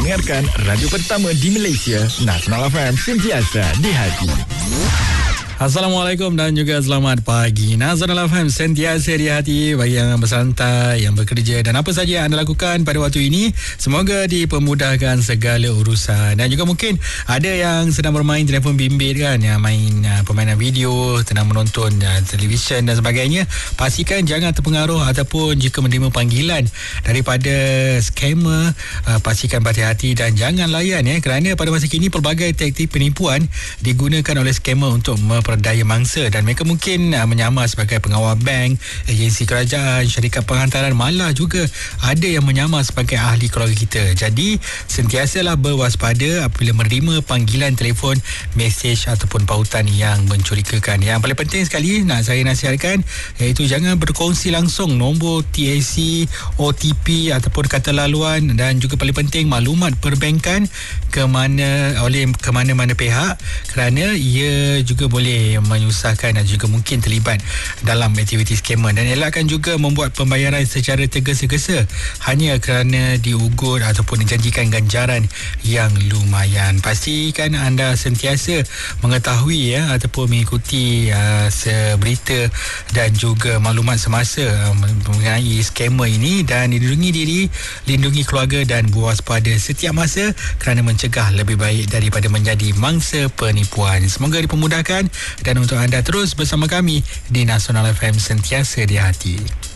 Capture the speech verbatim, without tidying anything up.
dengarkan radio pertama di Malaysia, Nasional F M, sentiasa di hati. Assalamualaikum dan juga selamat pagi. Nasional F M sentiasa di hati bagi yang bersantai, yang bekerja dan apa saja yang anda lakukan pada waktu ini. Semoga dipermudahkan segala urusan. Dan juga mungkin ada yang sedang bermain telefon bimbit kan, yang main uh, permainan video, sedang menonton uh, televisyen dan sebagainya. Pastikan jangan terpengaruh ataupun jika menerima panggilan daripada scammer, uh, pastikan berhati-hati dan jangan layan ya, kerana pada masa kini pelbagai taktik penipuan digunakan oleh scammer untuk memperdaya mangsa dan mereka mungkin uh, menyamar sebagai pengawal bank, agensi kerajaan, syarikat penghantaran, malah juga ada yang menyamar sebagai ahli keluarga kita. Jadi sentiasalah berwaspada apabila menerima panggilan telefon, mesej ataupun pautan yang mencurigakan. Yang paling penting sekali nak saya nasihatkan iaitu jangan berkongsi langsung nombor T A C, O T P ataupun kata laluan, dan juga paling penting maklumat perbankan ke mana oleh ke mana-mana pihak, kerana ia juga boleh menyusahkan dan juga mungkin terlibat dalam aktiviti scammer. Dan elakkan juga membuat pembayaran secara tergesa-gesa hanya kerana diugut ataupun dijanjikan ganjaran yang lumayan. Pastikan anda sentiasa mengetahui ya ataupun mengikuti uh, berita dan juga maklumat semasa uh, mengenai scammer ini, dan lindungi diri, lindungi keluarga dan berwaspada setiap masa kerana mencegah lebih baik daripada menjadi mangsa penipuan. Semoga dipermudahkan dan untuk anda terus bersama kami di Nasional F M sentiasa di hati.